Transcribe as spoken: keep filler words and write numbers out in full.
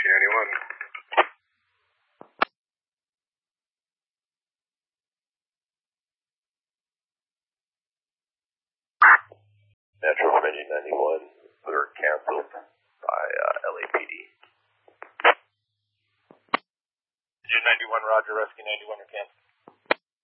Rescue ninety-one. Metro from Engine ninety-one, we're canceled by uh, L A P D. Engine ninety-one, Roger, Rescue ninety-one, you're canceled.